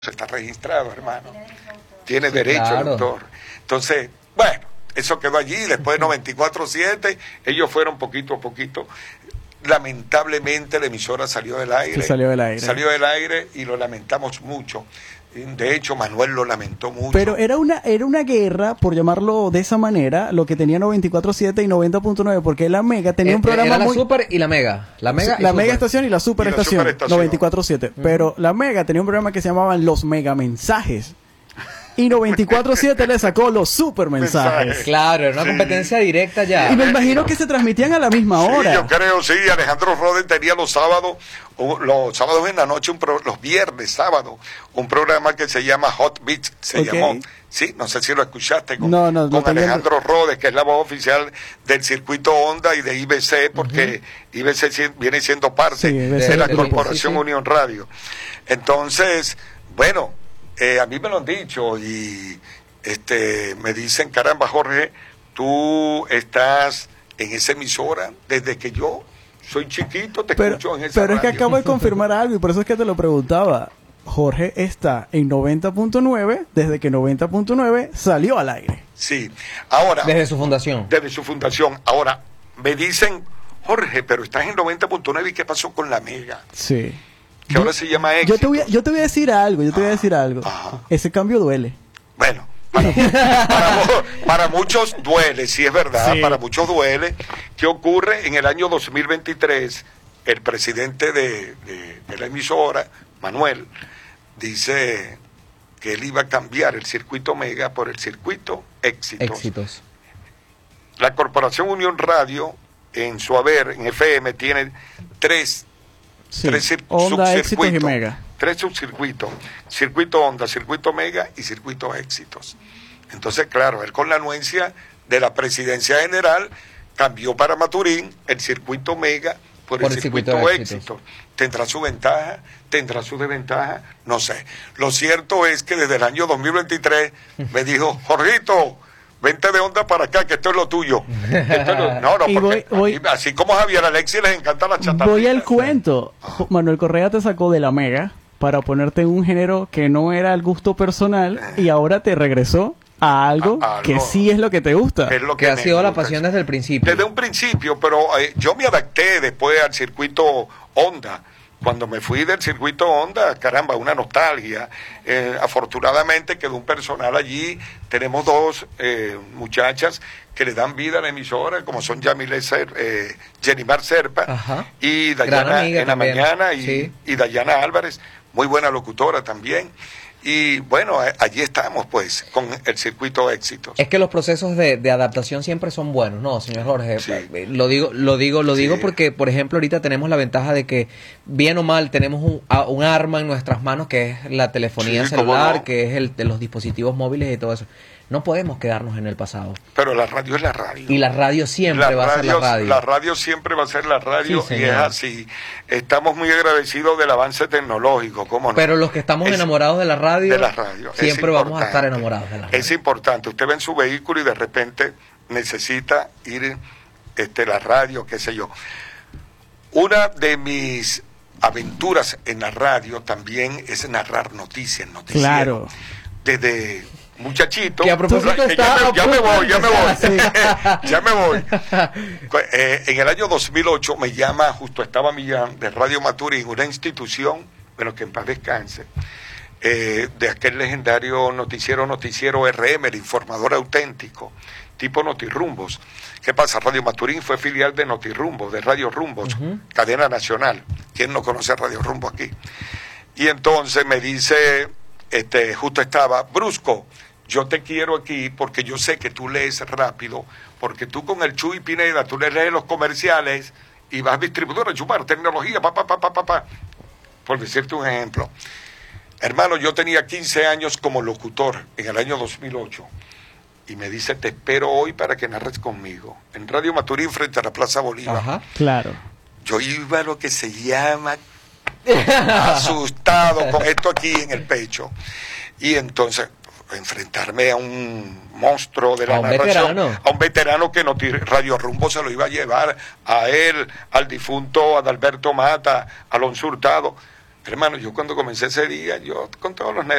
está registrado, hermano. Tiene derecho claro. el autor. Entonces, bueno, eso quedó allí. Después de 94.7, ellos fueron poquito a poquito. Lamentablemente la emisora salió del aire. Sí, salió del aire. Salió del aire y lo lamentamos mucho. De hecho, Manuel lo lamentó mucho. Pero era una guerra, por llamarlo de esa manera, lo que tenía 94.7 y 90.9, porque la Mega tenía un programa era la muy... Super y la Mega. La Mega, la Mega estación y la Super Y la estación, Superestación. 94.7. Pero la Mega tenía un programa que se llamaban Los Mega Mensajes. Y 94.7 le sacó los super mensajes. Claro, era una Sí. competencia directa ya. Y me imagino que se transmitían a la misma Sí, hora. yo creo, sí. Alejandro Roden tenía los sábados en la noche, los viernes, sábado, un programa que se llama Hot Beats, se llamó. Sí, no sé si lo escuchaste con, No, no con tenía- Alejandro Rodes, que es la voz oficial del circuito Onda y de IBC, porque IBC viene siendo parte Sí, IBC de la del Corporación grupo, sí. Unión Radio. Entonces, bueno, a mí me lo han dicho y me dicen, caramba, Jorge, tú estás en esa emisora desde que yo soy chiquito, te escucho en esa Pero es que radio. acabo de confirmar algo y por eso es que te lo preguntaba. Jorge está en 90.9 desde que 90.9 salió al aire. Sí, ahora, Desde su fundación. desde su fundación. Ahora, me dicen, Jorge, pero estás en 90.9 y ¿qué pasó con la Mega? Sí. Que ahora se llama Yo Éxito. te voy a decir algo, Ajá. Ese cambio duele. Bueno, para muchos duele, sí es verdad, Sí. para muchos duele. ¿Qué ocurre? En el año 2023, el presidente de la emisora, Manuel, dice que él iba a cambiar el circuito Mega por el circuito Éxitos. Éxitos. La Corporación Unión Radio, en su haber, en FM, tiene tres Sí. subcircuitos. Onda, Éxitos y Mega. Tres subcircuitos. Circuito Onda, Circuito Mega y Circuito Éxitos. Entonces, claro, él con la anuencia de la Presidencia General cambió para Maturín el circuito Mega por el circuito Éxitos. ¿Tendrá su ventaja? ¿Tendrá su desventaja? No sé. Lo cierto es que desde el año 2023 me dijo, Jorgito, vente de Onda para acá, que esto es lo tuyo. No, Y porque voy- aquí, así como Javier Alexis les encanta la chatarra. Voy al cuento. Manuel Correa te sacó de la Mega para ponerte en un género que no era al gusto personal y ahora te regresó a algo A algo que sí es lo que te gusta. Es lo Que ha me sido la gusta. pasión desde el principio. Desde un principio, pero yo me adapté después al circuito Onda. Cuando me fui del circuito Onda, caramba, una nostalgia. Afortunadamente quedó un personal allí. Tenemos dos muchachas que le dan vida a la emisora, como son Jenimar Serpa Ajá. y Gran Dayana amiga en la también. mañana Sí. y Dayana Álvarez, muy buena locutora también. Y bueno, allí estamos pues con el circuito Éxitos. Es que los procesos de adaptación siempre son buenos, ¿no, señor Jorge? Sí. Lo digo Sí. porque, por ejemplo, ahorita tenemos la ventaja de que, bien o mal, tenemos un arma en nuestras manos que es la telefonía Sí, cómo celular, no. que es el de los dispositivos móviles y todo eso. No podemos quedarnos en el pasado. Pero la radio es la radio. Y la radio siempre va a ser la radio. La radio siempre va a ser la radio Sí, y señor. es así. Estamos muy agradecidos del avance tecnológico, ¿cómo no? Pero los que estamos Es- enamorados de la radio, es siempre vamos a estar importante. enamorados de la radio. Es importante. Usted va en su vehículo y de repente necesita ir la radio, qué sé yo. Una de mis aventuras en la radio también es narrar noticias, noticiero. Claro. Desde muchachito. Que a propósito que está ya me a punto voy, ya de me voy. empezar. Ya me voy. En el año 2008 me llama justo estaba Millán de Radio Maturín, una institución, bueno, que en paz descanse, de aquel legendario noticiero RM, el informador auténtico, tipo Notirrumbos. ¿Qué pasa? Radio Maturín fue filial de Notirrumbos, de Radio Rumbos, cadena nacional. ¿Quién no conoce Radio Rumbo aquí? Y entonces me dice, justo estaba, Brusco, yo te quiero aquí porque yo sé que tú lees rápido, porque tú con el Chuy Pineda, tú lees los comerciales y vas a distribuidora, chumar, tecnología, por decirte un ejemplo. Hermano, yo tenía 15 años como locutor en el año 2008 y me dice, te espero hoy para que narres conmigo, en Radio Maturín frente a la Plaza Bolívar. Ajá. Claro. Yo iba a lo que se llama asustado con esto aquí en el pecho. Y entonces, enfrentarme a un monstruo de la A un narración, veterano. a un veterano que Radio Rumbo se lo iba a llevar a él, al difunto Adalberto Mata, Alonso Hurtado. Hermano, yo cuando comencé ese día, yo con todos los nervios.